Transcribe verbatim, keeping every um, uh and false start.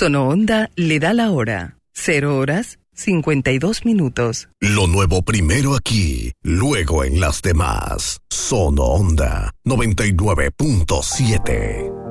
Sono Onda le da la hora. Cero horas, cincuenta y dos minutos. Lo nuevo primero aquí, luego en las demás. Sono Onda noventa y nueve punto siete.